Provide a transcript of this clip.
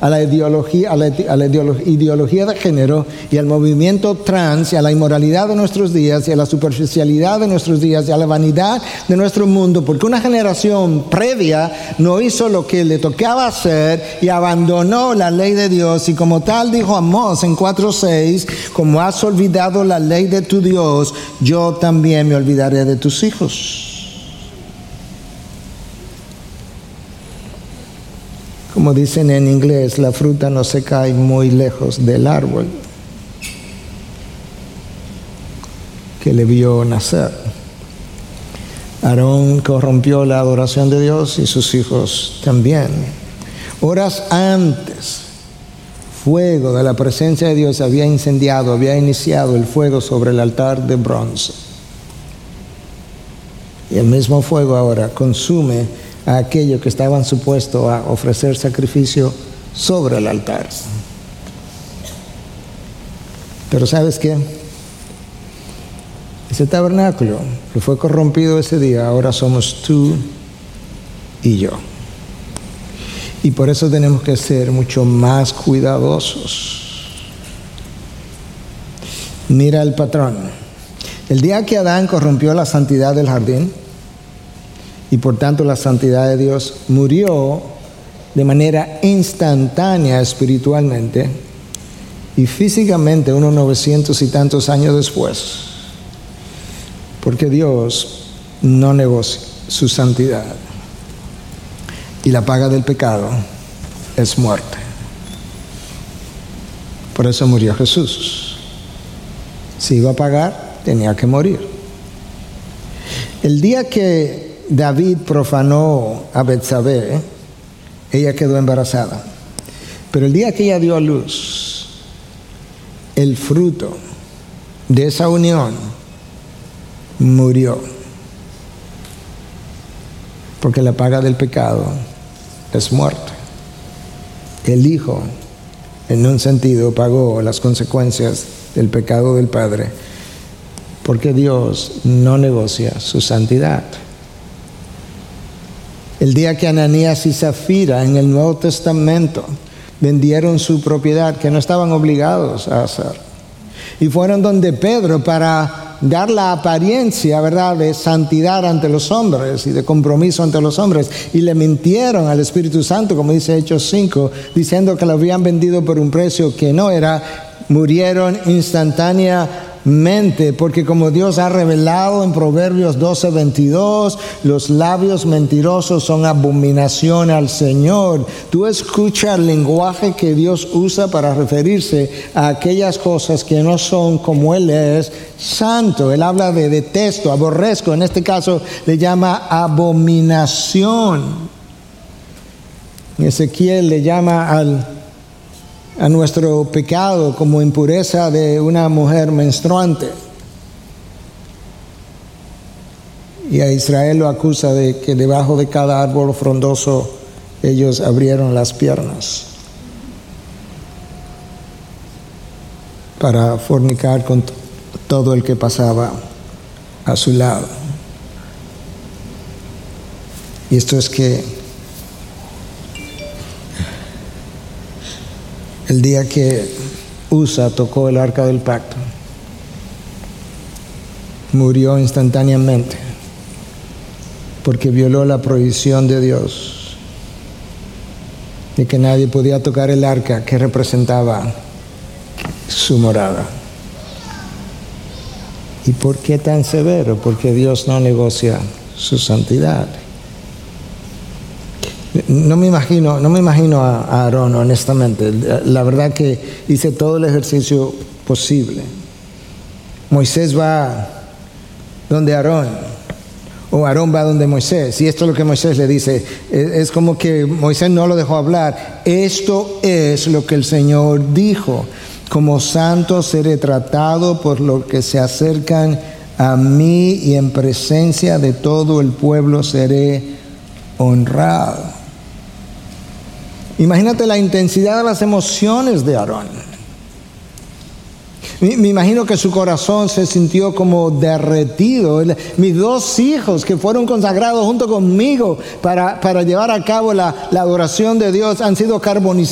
a la ideología de género y al movimiento trans y a la inmoralidad de nuestros días y a la superficialidad de nuestros días y a la vanidad de nuestro mundo, porque una generación previa no hizo lo que le tocaba hacer y abandonó la ley de Dios, y como tal dijo Amós en 4:6, como has olvidado la ley de tu Dios, yo también me olvidaré de tus hijos. Como dicen en inglés, la fruta no se cae muy lejos del árbol que le vio nacer. Aarón corrompió la adoración de Dios y sus hijos también. Horas antes, fuego de la presencia de Dios había iniciado el fuego sobre el altar de bronce. Y el mismo fuego ahora consume a aquellos que estaban supuestos a ofrecer sacrificio sobre el altar. Pero ¿sabes qué? Ese tabernáculo que fue corrompido ese día, ahora somos tú y yo. Y por eso tenemos que ser mucho más cuidadosos. Mira el patrón. El día que Adán corrompió la santidad del jardín, y por tanto la santidad de Dios, murió de manera instantánea espiritualmente y físicamente unos 900 y tantos años después, porque Dios no negocia su santidad y la paga del pecado es muerte. Por eso murió Jesús. Si iba a pagar, tenía que morir. El día que David profanó a Betsabé, ella quedó embarazada. Pero el día que ella dio a luz, el fruto de esa unión murió. Porque la paga del pecado es muerte. El Hijo, en un sentido, pagó las consecuencias del pecado del Padre, porque Dios no negocia su santidad. El día que Ananías y Zafira en el Nuevo Testamento vendieron su propiedad, que no estaban obligados a hacer, y fueron donde Pedro para dar la apariencia, ¿verdad?, de santidad ante los hombres y de compromiso ante los hombres, y le mintieron al Espíritu Santo, como dice Hechos 5, diciendo que lo habían vendido por un precio que no era, murieron instantáneamente, porque como Dios ha revelado en Proverbios 12:22, los labios mentirosos son abominación al Señor. Tú escuchas el lenguaje que Dios usa para referirse a aquellas cosas que no son como Él es santo. Él habla de detesto, aborrezco, en este caso le llama abominación. Ezequiel le llama a nuestro pecado como impureza de una mujer menstruante. Y a Israel lo acusa de que debajo de cada árbol frondoso ellos abrieron las piernas para fornicar con todo el que pasaba a su lado. Y esto es que el día que Usa tocó el arca del pacto, murió instantáneamente porque violó la prohibición de Dios de que nadie podía tocar el arca que representaba su morada. ¿Y por qué tan severo? Porque Dios no negocia su santidad. No me imagino a Aarón, honestamente. La verdad que hice todo el ejercicio posible. Moisés va donde Aarón, o Aarón va donde Moisés, y esto es lo que Moisés le dice. Es como que Moisés no lo dejó hablar. Esto es lo que el Señor dijo: como santo seré tratado por los que se acercan a mí, y en presencia de todo el pueblo seré honrado. Imagínate la intensidad de las emociones de Aarón. Me imagino que su corazón se sintió como derretido. Mis dos hijos que fueron consagrados junto conmigo para llevar a cabo la adoración de Dios han sido carbonizados.